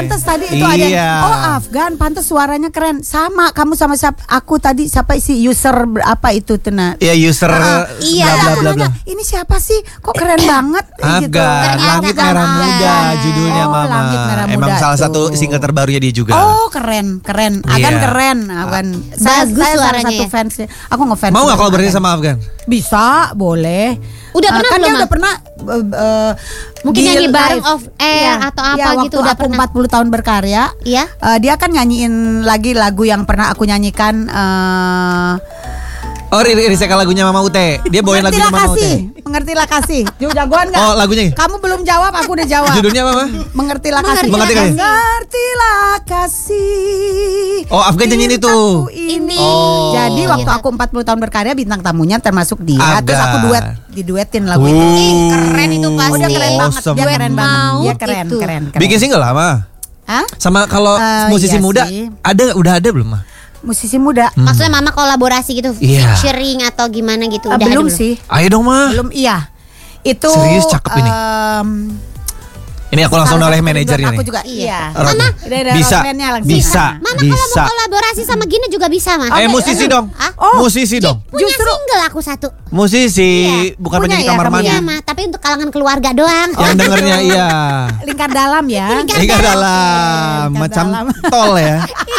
Pantes tadi itu ada. Oh, Afgan, pantes suaranya keren. Sama kamu sama siapa? Aku tadi siapa si user apa itu Tena? Iya, user bla bla bla. Ini siapa sih? Kok keren banget gitu. Afgan, Langit Merah Muda judulnya Mama. Langit Merah Muda. Emang salah satu single terbarunya dia juga. Oh, keren. Agan keren. Agan. Bagus Saya salah suaranya satu ya. fans. Aku ngefans. Mau enggak kolaborasi sama Afgan? Bisa, boleh. Udah pernah kan belum, dia Ma? udah pernah Mungkin nyanyi di bareng live. off air atau apa gitu waktu udah aku pernah. 40 tahun berkarya. Iya. Dia kan nyanyiin lagi lagu yang pernah aku nyanyikan. Oh, Riseka lagunya Mama Ute. Dia bawain lagunya Mama Ute. Mengertilah kasih. Jagoan enggak? Oh, lagunya. Kamu belum jawab, aku udah jawab. Judulnya apa, Ma? Mengertilah kasih. Mengertilah kasih. Oh, Afgan nyanyiin itu. Ini. Oh. Jadi waktu aku 40 tahun berkarya, bintang tamunya termasuk dia. Afgan. Terus aku diduetin lagu itu. Keren itu pasti. Udah keren banget. Awesome. Dia keren banget. Dia Maut keren. itu. Bikin single lah, Ma. Hah? Sama kalau musisi iya muda sih. udah ada belum, Ma? Musisi muda. Maksudnya Mama kolaborasi gitu, Iya. featuring atau gimana gitu? Udah Belum ada sih. Ayo dong, Ma. Belum, iya. Itu Serius cakep ini. Ini aku langsung oleh manajernya aku nih. juga iya. Mama, Bisa. Bisa. Mama kalau mau kolaborasi sama Gina juga bisa, Mas. Musisi dong. Iya. Musisi dong. Punya single aku satu. Musisi, bukan Punya penyanyi ya, kamar kamu mandi. Iya, Ma, tapi untuk kalangan keluarga doang. Yang dengernya iya. Lingkar dalam ya. Lingkar dalam, Lingkar macam dalam. tol ya.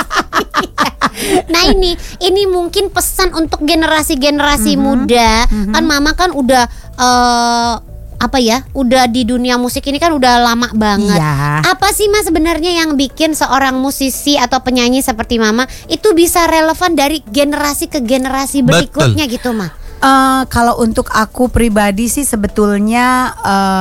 Nah ini mungkin pesan untuk generasi-generasi muda. Kan Mama kan udah udah di dunia musik ini kan udah lama banget. Iya. Apa sih Mas sebenarnya yang bikin seorang musisi atau penyanyi seperti Mama itu bisa relevan dari generasi ke generasi berikutnya gitu, Ma? Kalau untuk aku pribadi sih sebetulnya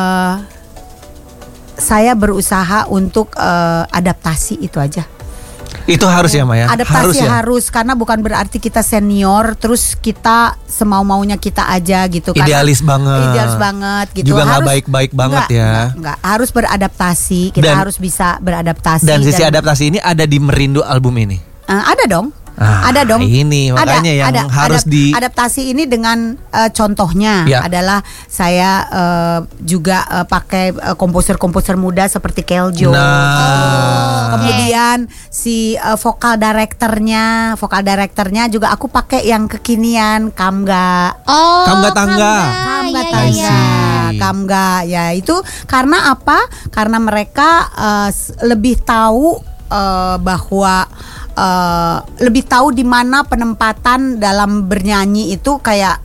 saya berusaha untuk adaptasi itu aja. Itu harus ya, Ma ya. Adaptasi harus ya. karena bukan berarti kita senior terus kita semau-maunya kita aja gitu kan. Idealis banget gitu. Juga nggak baik-baik banget ya. Enggak, harus beradaptasi. Kita harus bisa beradaptasi. Dan sisi adaptasi ini ada di Merindu album ini. Ada dong. Ada dong. Ini makanya yang harus adaptasi ini dengan contohnya adalah saya juga pakai komposer-komposer muda seperti Keljo. Kemudian si vokal directornya juga aku pakai yang kekinian Kamga. Kamga Tangga. Kamga ya itu karena apa? Karena mereka lebih tahu bahwa lebih tahu di mana penempatan dalam bernyanyi itu kayak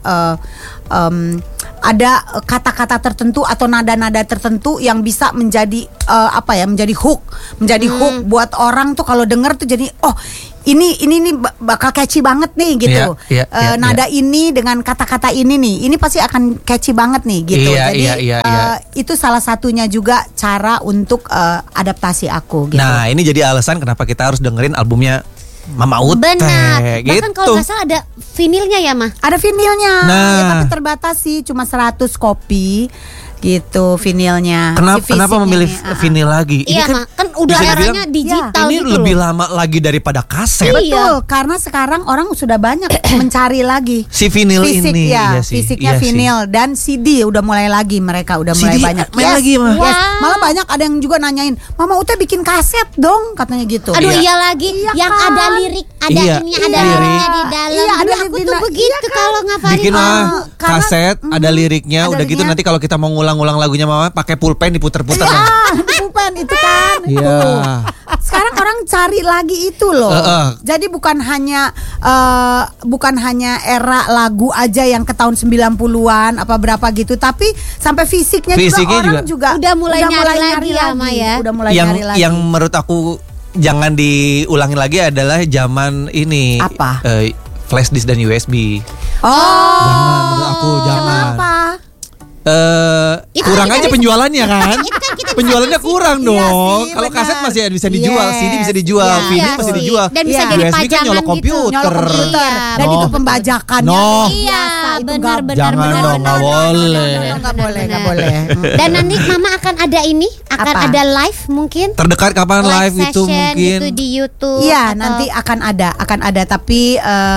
ada kata-kata tertentu atau nada-nada tertentu yang bisa menjadi menjadi hook buat orang tuh kalau denger tuh jadi ini bakal catchy banget nih gitu. Nada ini dengan kata-kata ini nih, ini pasti akan catchy banget nih gitu. Itu salah satunya juga cara untuk adaptasi aku gitu. Nah, ini jadi alasan kenapa kita harus dengerin albumnya Mama Ute. Benar. Gitu. Bahkan kalau nggak salah ada vinilnya ya, Ma? Ada vinilnya. Nah. Ya, tapi terbatas sih, cuma 100 kopi gitu vinilnya. Kenapa memilih vinil lagi? Iya, ini kan udah eranya digital ini gitu lebih loh. lama lagi daripada kaset. Betul, karena sekarang orang sudah banyak mencari lagi si vinil fisik ini. ya, fisiknya vinil dan CD udah mulai lagi, mereka udah mulai banyak. Lagi, Ma. Malah banyak ada yang juga nanyain, Mama Ute bikin kaset dong, katanya gitu. Aduh iya lagi, yang kan? ada lirik, ada ininya, ada liriknya di dalam. Iya, ada aku tuh begitu kalau ngafalin. Bikin kaset, ada liriknya, udah gitu nanti kalau kita mau ngulang-ngulang lagunya Mama pakai pulpen diputer-puter. Pulpen itu kan. Iya. Sekarang orang cari lagi itu loh. Jadi bukan hanya era lagu aja yang ke tahun 90-an apa berapa gitu, tapi sampai fisiknya juga orang juga udah mulai nyari lagi ya, Ma ya. Udah mulai nyari lagi. Yang menurut aku jangan diulangi lagi adalah zaman ini. Apa? Flash disk dan USB. Jangan, menurut aku jangan. Kenapa? Kurang aja penjualannya kan? Penjualannya kurang dong. Sih, kalau benar. kaset masih bisa dijual, CD bisa dijual, vinyl masih dijual. Dan bisa jadi USB kan pajangan nyolok gitu. komputer. Dan itu pembajakannya. Iya, benar. Jangan dong, nggak boleh. Nggak boleh. Dan nanti Mama akan ada ini, akan ada live mungkin. Terdekat kapan live itu session mungkin? itu di YouTube. Iya, atau... nanti akan ada tapi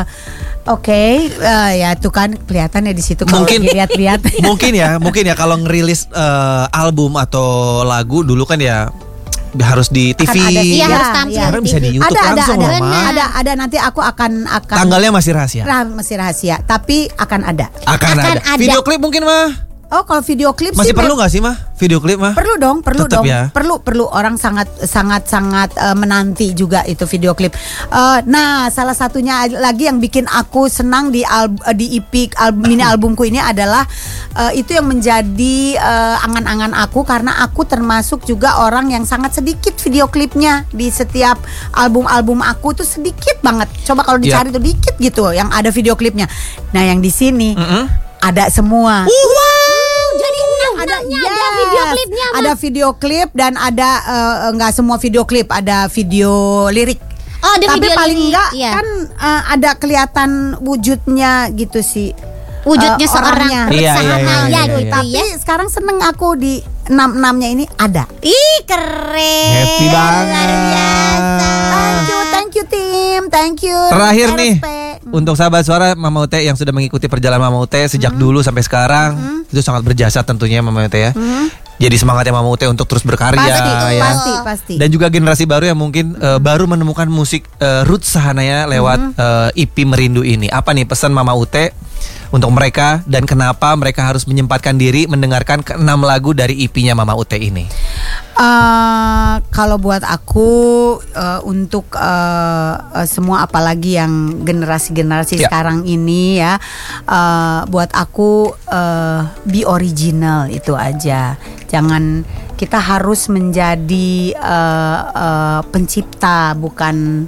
ya itu kan kelihatan ya di situ kalau lihat-lihat. mungkin ya kalau ngerilis album atau lagu dulu kan ya harus di TV. Akan ada, Iya, Ya, harus tampil ya. Sekarang bisa di TV. YouTube langsung loh, Ma. ada nanti aku akan Tanggalnya masih rahasia. masih rahasia, tapi akan ada. Akan ada. ada. Video klip mungkin mah. Oh, kalau video klip Masih sih perlu nggak sih mah video klip mah? perlu dong, Tetep ya. perlu orang sangat menanti juga itu video klip. Nah, salah satunya lagi yang bikin aku senang di EP mini albumku ini adalah itu yang menjadi angan-angan aku, karena aku termasuk juga orang yang sangat sedikit video klipnya di setiap album aku tuh sedikit banget. Coba kalau dicari tuh dikit gitu yang ada video klipnya. Nah, yang di sini ada semua. Jadi ada video klipnya. Ada video klip dan ada nggak semua video klip, ada video lirik. Oh, ada Tapi video paling lirik, enggak iya. kan ada kelihatan wujudnya gitu sih. Wujudnya seorang orangnya. Iya, sahamaya iya. gitu Tapi ya. sekarang seneng aku di 6-6-nya ini ada. Ih, keren. Happy banget. Luar biasa. Thank you tim, thank you. Terakhir nih RSP. untuk sahabat suara Mama Ute yang sudah mengikuti perjalanan Mama Ute sejak dulu sampai sekarang, itu sangat berjasa tentunya Mama Ute ya. Jadi semangatnya Mama Ute untuk terus berkarya ya. Pasti. Dan juga generasi baru yang mungkin baru menemukan musik roots Sahanaya lewat EP Merindu ini. Apa nih pesan Mama Ute untuk mereka dan kenapa mereka harus menyempatkan diri mendengarkan ke-6 lagu dari EP-nya Mama Ute ini? Kalau buat aku untuk semua apalagi yang generasi sekarang ini ya, buat aku be original itu aja. Jangan, kita harus menjadi pencipta, bukan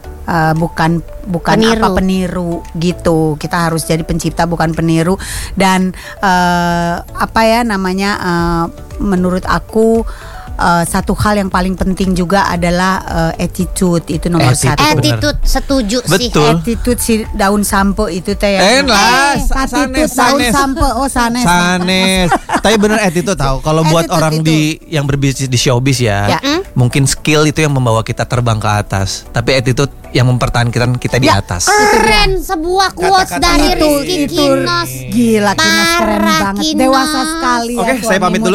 peniru gitu. Kita harus jadi pencipta bukan peniru. Dan menurut aku satu hal yang paling penting juga adalah attitude, itu nomor satu. Attitude setuju sih. Betul. Attitude si daun sampo itu teh ya. Attitude daun sampo. Oh, sanes. Tapi bener attitude tahu. Kalau buat Attitude orang itu. yang berbisnis di showbiz ya, mungkin skill itu yang membawa kita terbang ke atas. Tapi attitude yang mempertahankan kita di atas. Keren, sebuah quotes dari Rizky Kinos. Gila, Kinos keren Parah, banget. Kinos. Dewasa sekali. Oke, saya pamit dulu.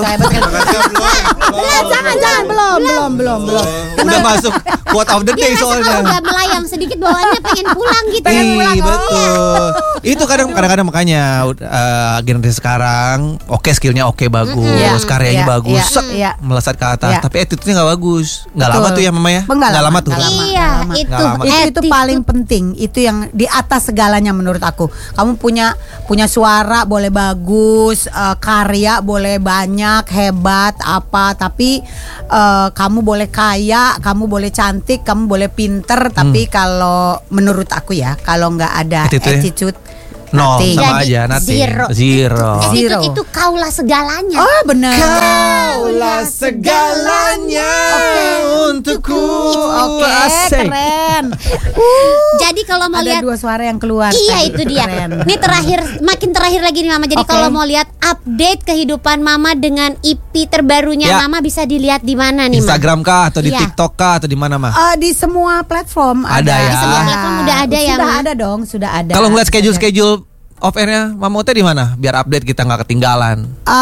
Jangan, belum. Udah masuk quote of the Dia day rasa kalau soalnya. udah melayang sedikit bawaannya pengen pulang gitu. Betul. Itu kadang-kadang makanya generasi sekarang skillnya bagus, karyanya bagus, melesat ke atas. Tapi attitude-nya nggak bagus. Nggak lama tuh ya Mama ya? Nggak lama tuh. Iya, itu. Nggak lama. Itu paling penting. Itu yang di atas segalanya menurut aku. Kamu punya suara boleh bagus, karya boleh banyak, hebat apa, tapi kamu boleh kaya, kamu boleh cantik, kamu boleh pinter, tapi kalau menurut aku ya, kalau nggak ada attitude Nol, nothing. sama Jadi aja, nothing. zero. Zero. Zero. Itu kaulah segalanya. Oh benar. Kaulah segalanya untukku. Oke, Asik. keren. Jadi kalau mau Ada lihat, dua suara yang keluar. iya itu dia. Keren. Ini makin terakhir lagi nih Mama. Jadi Oke. kalau mau lihat update kehidupan Mama dengan EP terbarunya Ya. Mama bisa dilihat di mana nih, Ma? Instagram kah atau di Iya. TikTok kah atau di mana mah? Di semua platform Ada ya? Di semua platform udah ada ya, Sudah Ma? ada dong, sudah ada. Kalau ngeliat schedule off airnya Mama Ute di mana? Biar update kita nggak ketinggalan.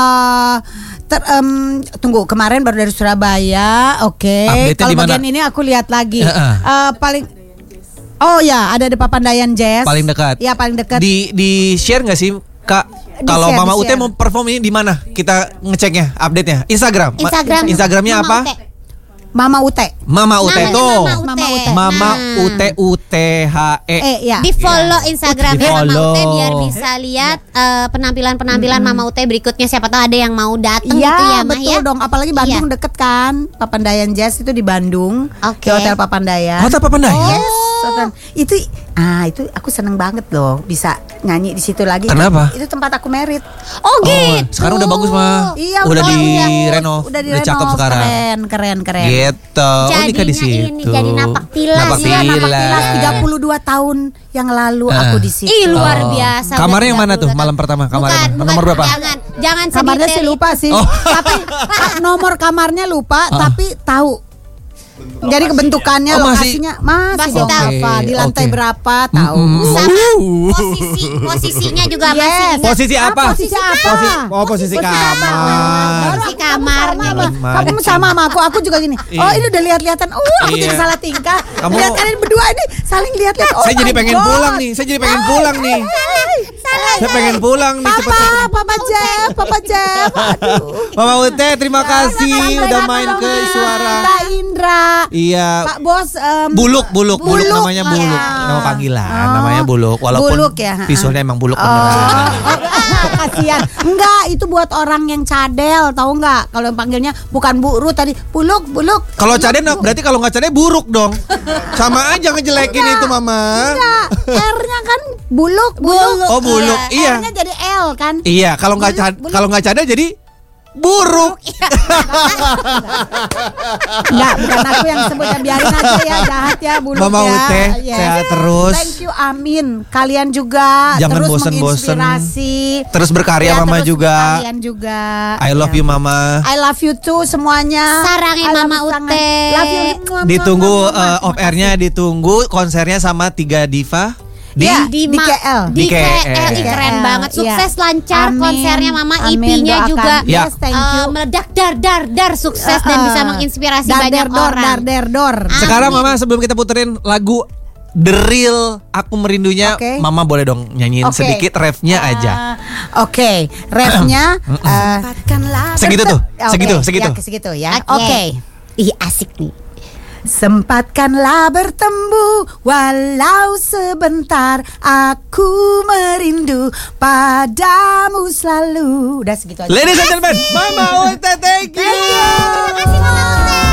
Tunggu, kemarin baru dari Surabaya. Oke. Update-nya Kalau di mana? bagian ini aku lihat lagi. Heeh. Paling ada di Papandayan Jazz. Paling dekat. Ya, paling dekat. Di share nggak sih Kak? Kalau Di-share, Mama Ute di-share. mau perform ini di mana? Kita ngeceknya update-nya. Instagram. Instagramnya Mama apa? Ute. Mama Ute. Mama Ute Namanya tuh. Mama Ute. Mama Nah. Ute UTHE. Ya. Di follow Instagramnya Mama Di-follow. Ute biar bisa lihat penampilan Mama Ute berikutnya. Siapa tahu ada yang mau datang Iya, gitu ya, Ma betul ya. dong. Apalagi Bandung Iya. deket kan. Papandayan Jazz itu di Bandung. Oke. Di Hotel Papandayan. Hotel Papandayan? Yes. Itu aku seneng banget loh bisa nyanyi di situ lagi. Kenapa? Itu tempat aku merit. Oh gitu. Sekarang udah bagus mah. Iya, udah udah. renov. Udah cakep sekarang. Keren. Gitu. Oh, nikah di Jadinya situ. ini, jadi napak tilas. Napak Iya, napak tilas. 32 tahun yang lalu aku di situ. Ih, luar biasa. Kamarnya yang Udah mana tuh 32 malam tahun. pertama? Kamarnya Bukan, nomor berapa? Jangan Kamarnya sedetail sih lupa sih. Oh. Tapi nomor kamarnya lupa, tapi tahu. Jadi kebentukannya, Oh, masih- lokasinya masih Masih dong, tahu. apa di lantai Oke. berapa tahu. Sama posisinya juga masih ingat. Posisi apa? Posisi apa? Posisi kamar. Posisi kamarnya Sama, gitu. kamu sama aku juga gini. Oh ini udah lihat-lihatan. Aku Iya. jadi salah tingkah. Kamu- Lihat kalian berdua ini saling lihat-lihat. Oh Saya jadi my pengen God. pulang nih. Saya jadi pengen pulang nih. Saya pengen pulang nih cepet. Papa Jeff. Aduh. Mama Ute, terima kasih udah main ke suara. Pak Indra. Iya. Pak Bos. Buluk namanya ya. Buluk. Nama panggilan Oh. namanya Buluk. Walaupun Buluk ya. visualnya emang Buluk Oh, beneran. kasihan. Enggak, itu buat orang yang cadel, tahu enggak? Kalau yang panggilnya bukan Bu Ru tadi, Buluk. Kalau cadel berarti kalau nggak cadel buruk dong. Sama aja ngejelekin itu Mama. Enggak, R-nya kan Buluk. Oh, Buluk. Iya. R-nya jadi L kan? Iya, kalau nggak cadel jadi buruk. Enggak, bukan aku yang sebut ya, biarin aja ya, jahat ya Buluk Mama ya. Ute, Yes. sehat terus. Thank you, amin. Kalian juga Jangan terus bosen-bosen. menginspirasi. Terus berkarya Ya, Mama terus juga. Kalian juga. I love Ya. you Mama. I love you too semuanya. Sarangin I love Mama you sangat. Ute. Love you. Ditunggu off airnya, ditunggu konsernya sama 3 diva di Ya, di KL. Di Di KL. KL. Keren banget. Sukses Iya. lancar Amin. konsernya Mama. Amin, IP-nya doakan. juga Ya. Yes, thank you. meledak dar sukses dan bisa menginspirasi banyak orang. Dar. Sekarang Amin. Mama sebelum kita puterin lagu The Real Aku Merindunya, Oke. Mama boleh dong nyanyiin Oke. sedikit refnya aja. Oke, refnya Segitu tuh, Oke, segitu. Ya, segitu ya. Oke. Oke. Ih asik nih. Sempatkanlah bertemu walau sebentar, aku merindu padamu selalu. Udah segitu aja. Ladies and gentlemen, Mama Ute, thank you. Terima kasih Mama Ute.